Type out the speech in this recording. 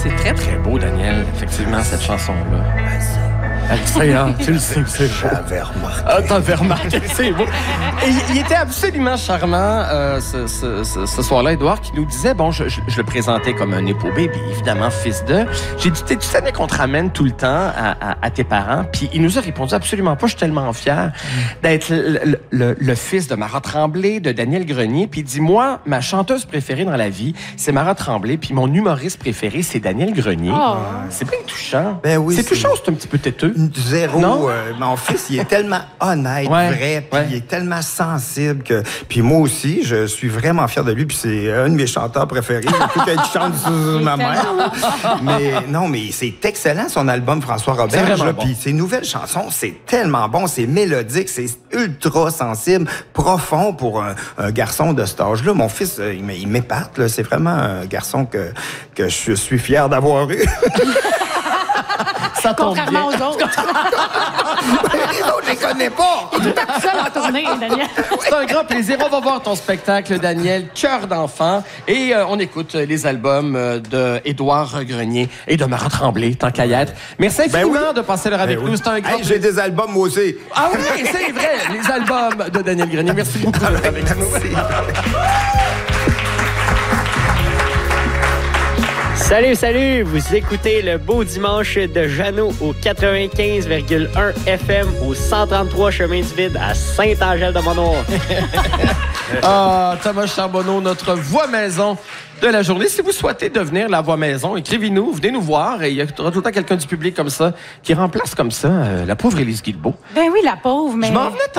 C'est très, très beau, Daniel, effectivement, cette chanson-là. Alexia, tu le sais que c'est beau. J'avais remarqué. Ah, t'avais remarqué, c'est beau. Et il était absolument charmant ce soir-là, Édouard, qui nous disait, bon, je le présentais comme un époux baby, évidemment, fils de. J'ai dit, tu savais qu'on te ramène tout le temps à tes parents? Puis il nous a répondu, absolument pas, je suis tellement fier d'être le fils de Marat Tremblay, de Daniel Grenier. Puis il dit, moi, ma chanteuse préférée dans la vie, c'est Marat Tremblay, puis mon humoriste préféré, c'est Daniel Grenier. Oh. C'est bien touchant. Ben oui, c'est touchant ou c'est un petit peu têteux? Zéro. Mon fils, il est tellement honnête, vrai, puis il est tellement sensible que... Puis moi aussi, je suis vraiment fier de lui, puis c'est un de mes chanteurs préférés. Surtout qu'il chante sur ma mère. Mais c'est excellent, son album François Robert. Puis ses nouvelles chansons, c'est tellement bon, c'est mélodique, c'est ultra sensible, profond pour un garçon de cet âge-là. Mon fils, il m'épate, là. C'est vraiment un garçon que je suis fier d'avoir eu. Ça tombe contrairement bien. Aux autres. Les autres, je les connais pas. Il est tout seul en tournée, Daniel. C'est un grand plaisir. On va voir ton spectacle, Daniel, Cœur d'enfant. Et on écoute les albums de Édouard Grenier et de Marat Tremblay, tant qu'à y être. Merci infiniment de passer l'heure avec nous. C'est un grand j'ai des albums, moi aussi. Ah oui, c'est vrai. Les albums de Daniel Grenier. Merci beaucoup d'être avec nous. Salut! Vous écoutez le beau dimanche de Jeannot au 95,1 FM au 133 chemin du Vide à Saint-Angèle-de-Manoir. Thomas Charbonneau, notre voix maison de la journée. Si vous souhaitez devenir la voix maison, écrivez-nous, venez nous voir. Et il y aura tout le temps quelqu'un du public comme ça qui remplace comme ça la pauvre Élise Guilbeault. Ben oui, la pauvre, mais... Je m'en venais